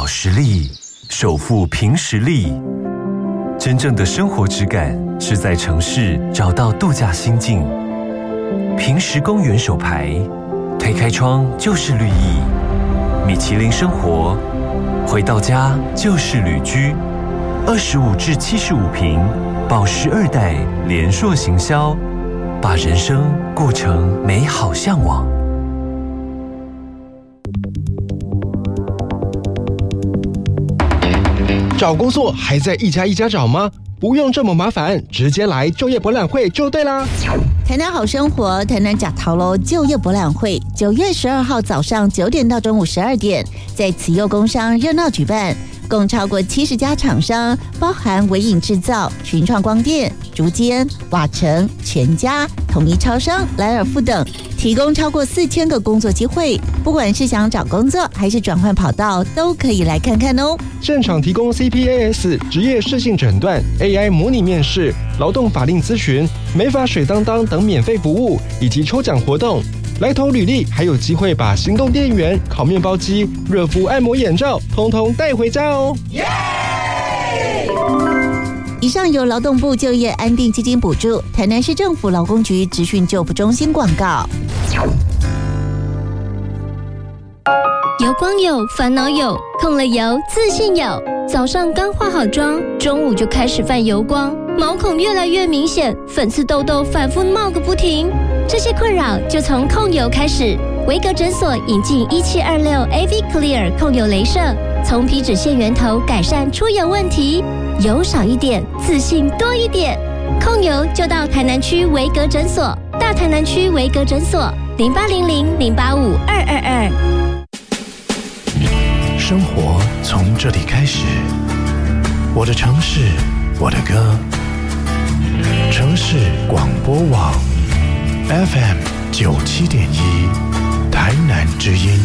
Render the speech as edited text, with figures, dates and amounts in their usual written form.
找实力，守护凭实力。真正的生活质感是在城市找到度假心境。凭实公园手牌，推开窗就是绿意。米其林生活，回到家就是旅居。25至75坪，宝石2代联硕行销，把人生过成美好向往。 找工作还在一家一家找吗？不用这么麻烦，直接来就业博览会就对啦。 台南好生活，台南假桃楼就业博览会，9月12号早上9点到中午12点，在慈幼工商热闹举办。共超过70家厂商，包含微影制造、群创光电、竹间、瓦城、全家、统一超商、莱尔富等，提供超过4000个工作机会。不管是想找工作还是转换跑道，都可以来看看哦。 现场提供 CPAS 职业适性诊断、AI 模拟面试、劳动法令咨询、美发水当当等免费服务，以及抽奖活动。来投履历，还有机会把行动电源、烤面包机、热敷按摩眼罩，通通带回家哦！ 以上由劳动部就业安定基金补助，台南市政府劳工局职训就服中心广告。 油光有，烦恼有，控了油，自信有。早上刚化好妆，中午就开始犯油光，毛孔越来越明显，粉刺痘痘反复冒个不停。这些困扰就从控油开始。维格诊所引进1726 AV Clear 控油雷射，从皮脂腺源头改善出油问题，油少一点，自信多一点。控油就到台南区维格诊所，大台南区维格诊所0800-085-222。 生活从这里开始，我的城市，我的歌。城市广播网 FM 97.1，台南之音。